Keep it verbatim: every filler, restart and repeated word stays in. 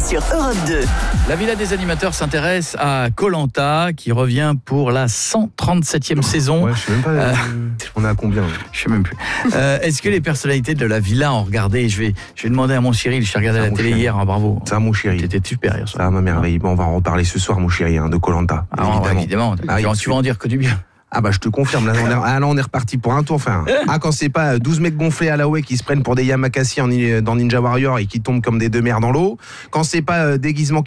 sur Europe deux. La Villa des animateurs s'intéresse à Koh-Lanta qui revient pour la cent trente-septième saison. Ouais, je sais même pas. Euh... On est à combien? Je sais même plus. Euh, est-ce que les personnalités de la Villa ont regardé? Je vais, je vais demander à mon Cyril. Je t'ai regardé à la télé chéri. hier. Hein, bravo. Ça, mon chéri. T'étais super hier soir. Ça, ma merveille. Bon, on va en reparler ce soir, mon chéri, hein, de Koh-Lanta. Ah, évidemment. évidemment. Ah, tu, tu vas en dire que du bien. Ah bah je te confirme, là on est, ah, là, on est reparti pour un tour. Enfin, ah, quand c'est pas douze mecs gonflés à la Way qui se prennent pour des Yamakasi en, dans Ninja Warrior et qui tombent comme des deux mers dans l'eau, quand c'est pas euh, déguisement